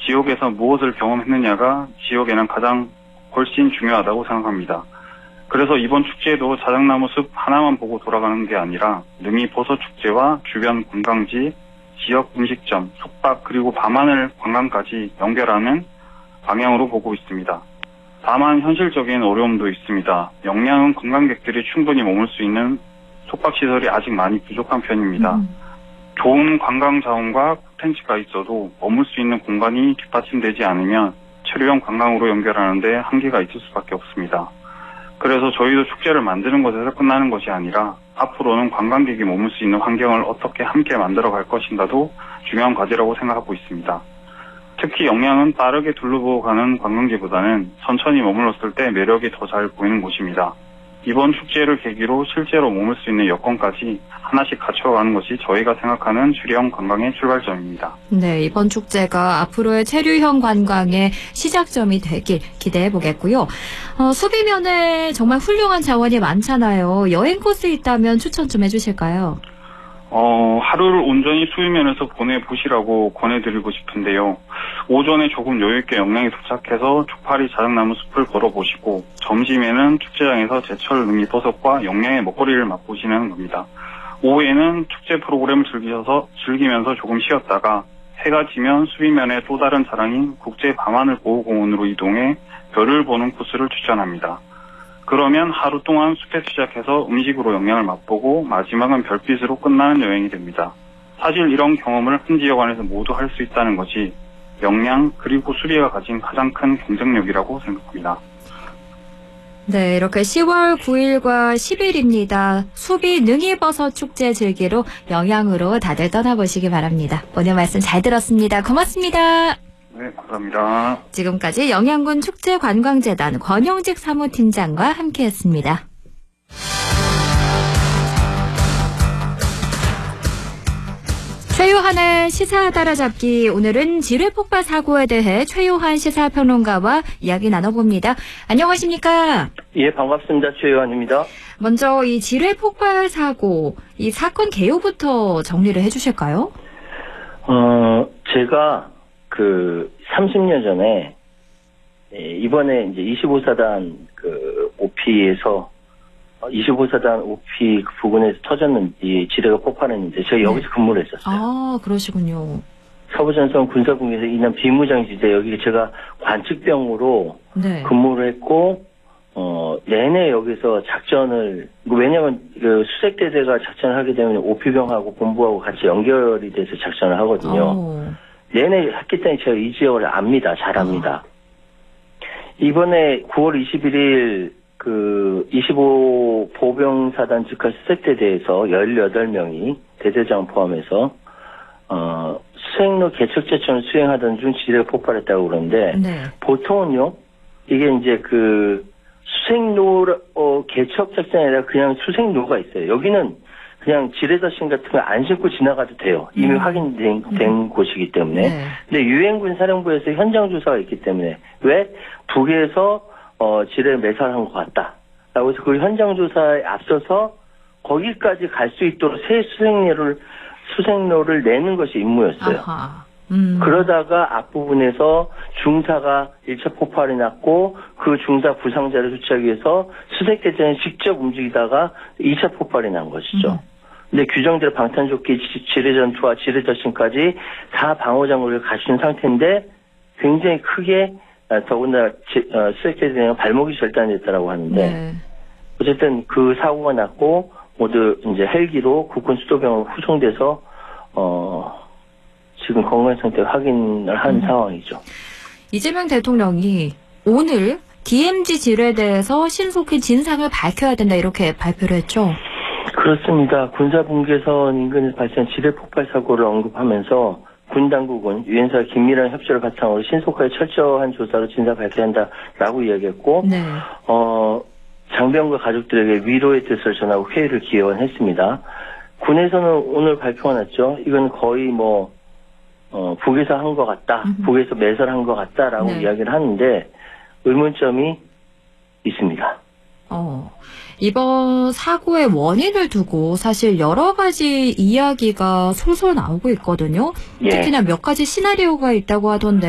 지옥에서 무엇을 경험했느냐가 지옥에는 가장 훨씬 중요하다고 생각합니다. 그래서 이번 축제에도 자작나무 숲 하나만 보고 돌아가는 게 아니라 능이 버섯 축제와 주변 관광지, 지역 음식점, 숙박 그리고 밤하늘 관광까지 연결하는 방향으로 보고 있습니다. 다만 현실적인 어려움도 있습니다. 영양은 관광객들이 충분히 머물 수 있는 숙박시설이 아직 많이 부족한 편입니다. 좋은 관광 자원과 콘텐츠가 있어도 머물 수 있는 공간이 뒷받침되지 않으면 체류형 관광으로 연결하는데 한계가 있을 수밖에 없습니다. 그래서 저희도 축제를 만드는 것에서 끝나는 것이 아니라 앞으로는 관광객이 머물 수 있는 환경을 어떻게 함께 만들어갈 것인가도 중요한 과제라고 생각하고 있습니다. 특히 영양은 빠르게 둘러보고 가는 관광지보다는 천천히 머물렀을 때 매력이 더 잘 보이는 곳입니다. 이번 축제를 계기로 실제로 머물 수 있는 여건까지 하나씩 갖춰가는 것이 저희가 생각하는 주류형 관광의 출발점입니다. 네, 이번 축제가 앞으로의 체류형 관광의 시작점이 되길 기대해 보겠고요. 수비면에 정말 훌륭한 자원이 많잖아요. 여행 코스 있다면 추천 좀 해주실까요? 하루를 온전히 수비면에서 보내보시라고 권해드리고 싶은데요. 오전에 조금 여유있게 영양에 도착해서 초파리 자작나무 숲을 걸어보시고 점심에는 축제장에서 제철 능이 버섯과 영양의 먹거리를 맛보시는 겁니다. 오후에는 축제 프로그램을 즐기면서 조금 쉬었다가 해가 지면 수비면의 또 다른 자랑인 국제 밤하늘 보호공원으로 이동해 별을 보는 코스를 추천합니다. 그러면 하루 동안 숲에 시작해서 음식으로 영양을 맛보고 마지막은 별빛으로 끝나는 여행이 됩니다. 사실 이런 경험을 한 지역 안에서 모두 할 수 있다는 것이 영양 그리고 수비가 가진 가장 큰 경쟁력이라고 생각합니다. 네, 이렇게 10월 9일과 10일입니다. 수비 능이버섯 축제 즐기러 영양으로 다들 떠나보시기 바랍니다. 오늘 말씀 잘 들었습니다. 고맙습니다. 네, 감사합니다. 지금까지 영양군 축제관광재단 권영직 사무팀장과 함께했습니다. 최요한의 시사 따라잡기. 오늘은 지뢰 폭발 사고에 대해 최요한 시사평론가와 이야기 나눠봅니다. 안녕하십니까? 예, 반갑습니다. 최요한입니다. 먼저 이 지뢰 폭발 사고, 이 사건 개요부터 정리를 해주실까요? 제가 30년 전에 이번에 이제 25사단 OP에서 25사단 OP 부근에서 터졌는지 지뢰가 폭발했는데 제가 여기서 근무를 했었어요. 아, 그러시군요. 서부전선 군사분기에서 인한 비무장지대 여기 제가 관측병으로 네. 근무를 했고 내내 여기서 작전을 왜냐면 수색대대가 작전을 하게 되면 OP병하고 본부하고 같이 연결이 돼서 작전을 하거든요. 내내 했기 때문에 제가 이 지역을 압니다. 잘 압니다. 이번에 9월 21일 25 보병사단 즉할 수색대대에서 18명이 대대장 포함해서 수색로 개척제천을 수행하던 중 지뢰가 폭발했다고 그러는데 네. 보통은요 이게 이제 수색로 개척 작전이 아니라 그냥 수색로가 있어요. 여기는 그냥 지뢰더신 같은 거 안 신고 지나가도 돼요. 이미 확인된 곳이기 때문에. 네. 근데 유엔군 사령부에서 현장 조사가 있기 때문에 왜 북에서 지뢰를 매설한 것 같다. 라고 해서 그 현장 조사에 앞서서 거기까지 갈 수 있도록 새 수색로를 내는 것이 임무였어요. 그러다가 앞부분에서 중사가 1차 폭발이 났고 그 중사 부상자를 조치하기 위해서 수색대전이 직접 움직이다가 2차 폭발이 난 것이죠. 근데 규정대로 방탄조끼, 지뢰전투와 지뢰더신까지 다 방어장구를 갖춘 상태인데 굉장히 크게 더군다나 수색대전이 발목이 절단됐다라고 하는데 네. 어쨌든 그 사고가 났고 모두 이제 헬기로 국군 수도병으로 후송돼서 지금 건강 상태 확인을 한 상황이죠. 이재명 대통령이 오늘 DMZ 지뢰에 대해서 신속히 진상을 밝혀야 된다 이렇게 발표를 했죠. 그렇습니다. 군사분계선 인근에서 발생한 지뢰 폭발 사고를 언급하면서 군 당국은 유엔사와 긴밀한 협조를 바탕으로 신속하게 철저한 조사로 진상을 밝혀야 한다라고 이야기했고 네. 장병과 가족들에게 위로의 뜻을 전하고 회의를 기원했습니다. 군에서는 오늘 발표가 났죠. 이건 거의 북에서 한 것 같다. 북에서 매설한 것 같다라고 네. 이야기를 하는데 의문점이 있습니다. 이번 사고의 원인을 두고 사실 여러 가지 이야기가 솔솔 나오고 있거든요. 예. 특히나 몇 가지 시나리오가 있다고 하던데